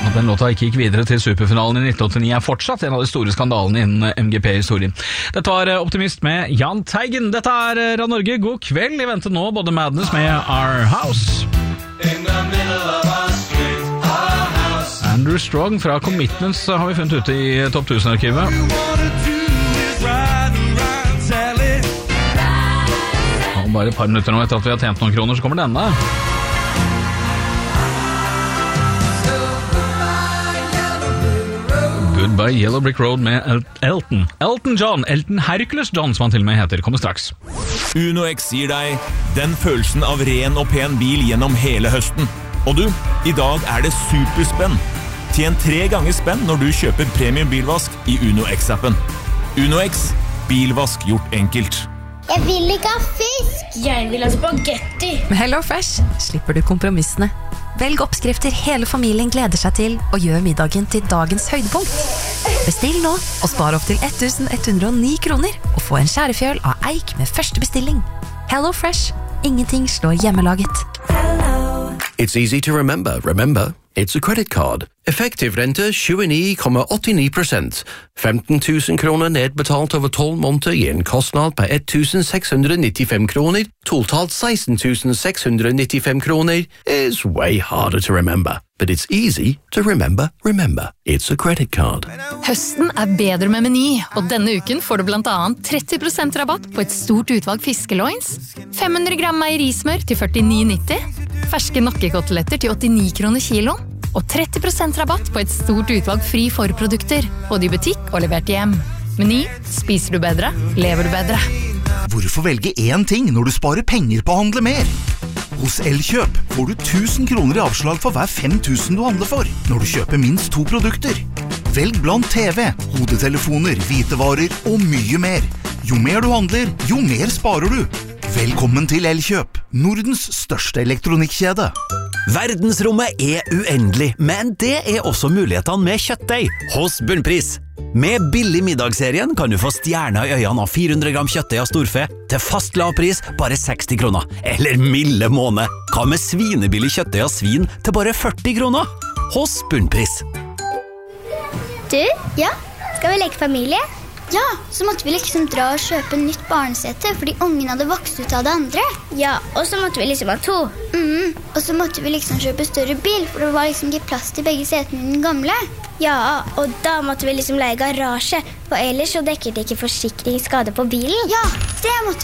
At den låta ikke gikk videre til superfinalen i 1989 fortsatt en av de store skandalene innen MGP-historien. Dette var Optimist med Jahn Teigen. Dette Radio Norge, god kveld. I vente nå både Madness med Our House. Andrew Strong fra Commitments har vi funnet ute i Topp 1000-arkivet. Og bare et par minutter nå etter at vi har tjent noen kroner, så kommer denne. Goodbye Yellow Brick Road med Elton John, Elton Hercules John, som han til og med heter, kommer straks. Uno X gir deg den følelsen av ren og pen bil gjennom hele høsten. Og du, i dag er det superspenn. Tjen 3 ganger spenn når du kjøper premium bilvask i Uno X-appen. Uno X, bilvask gjort enkelt. Jeg vil ikke ha fisk! Jeg vil ha spagetti! Med HelloFresh slipper du kompromissene. Velg oppskrifter hele familien gleder seg til, og gjør middagen til dagens høydepunkt. Bestill nå, og spar opp til 1109 kroner, og få en skjærefjøl av eik med første bestilling. HelloFresh. Ingenting slår hjemmelaget. It's easy to remember. Remember, it's a credit card. Effektiv rente 29,89%. 15 000 kroner nedbetalt over 12 måneder gir en kostnad på 1,695 kroner. Totalt 16,695 kroner is way harder to remember. But it's easy to remember. Remember, it's a credit card. Høsten er bedre med Meny, og denne uken får du blant annet 30% rabatt på et stort utvalg fiskeloins, 500 gram meierismør til 49,90, ferske nakkekoteletter til 89 kroner kilo, og 30% rabatt på et stort utvalg fri forprodukter, både i butikk og levert hjem. Meny, spiser du bedre, lever du bedre. Hvorfor velge én ting når du sparer penger på å handle mer? Hos Elkjøp får du 1000 kroner i avslag for hver 5000 du handler for, når du kjøper minst 2 produkter. Velg blant TV, hodetelefoner, hvitevarer og mye mer. Jo mer du handler, jo mer sparer du. Velkommen til Elkjøp, Nordens største elektronikkjede. Verdensrommet er uendelig, men det er også mulighetene med kjøttdeig hos Bunnpris. Med billig middagsserien kan du få stjerner i øynene av 400 gram kjøttdeig av storfe til fast lav pris bare 60 kroner. Eller milde måned. Hva med svinebillig kjøttdeig av svin til bare 40 kroner? Hos Bunnpris. Du, ja, skal vi leke familie? Ja, så måtte vi liksom dra og kjøpe nytt barnesete, fordi ungen hadde vokst ut av det andre. Ja, og så måtte vi liksom ha 2. Og så måtte vi liksom kjøpe større bil, for det var liksom ikke plass til begge setene i den gamle. Ja, og da måtte vi liksom leie garasje, for ellers så dekket ikke forsikringsskade på bilen. Ja, det måtte